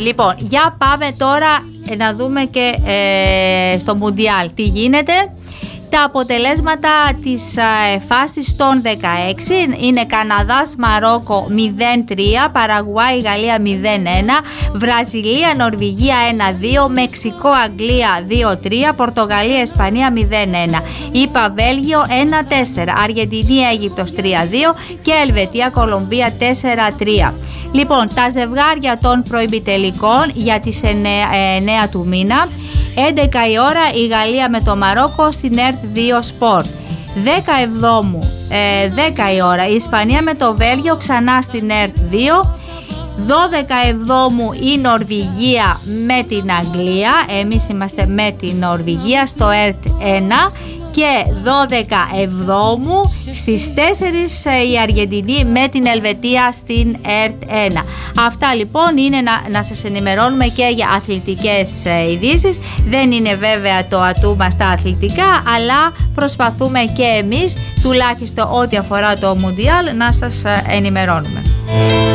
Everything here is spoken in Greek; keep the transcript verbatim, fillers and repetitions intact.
Λοιπόν, για πάμε τώρα να δούμε και ε, στο Μουντιάλ τι γίνεται. Τα αποτελέσματα της ε, φάσης των δεκαέξι είναι Καναδάς Μαρόκο μηδέν τρία, Παραγουάη Γαλλία μηδέν ένα, Βραζιλία Νορβηγία ένα δύο, Μεξικό Αγγλία δύο τρία, Πορτογαλία Ισπανία μηδέν ένα, ΙΠΑ Βέλγιο ένα τέσσερα, Αργεντινή Αίγυπτος τρία δύο και Ελβετία Κολομβία τέσσερα τρία. Λοιπόν, τα ζευγάρια των προημιτελικών για τις εννέα του μήνα. έντεκα η ώρα η Γαλλία με το Μαρόκο στην ΕΡΤ δύο Sport. δέκα εβδόμου, ε, δέκα η ώρα η Ισπανία με το Βέλγιο ξανά στην ΕΡΤ δύο. δώδεκα εβδόμου η Νορβηγία με την Αγγλία. Εμείς είμαστε με την Νορβηγία στο ΕΡΤ ένα. Και δώδεκα εβδόμου στις τέσσερις η Αργεντινή με την Ελβετία στην ΕΡΤ ένα. Αυτά λοιπόν είναι να, να σας ενημερώνουμε και για αθλητικές ειδήσεις. Δεν είναι βέβαια το ατού μας στα αθλητικά, αλλά προσπαθούμε και εμείς τουλάχιστον ό,τι αφορά το Μουντιάλ να σας ενημερώνουμε.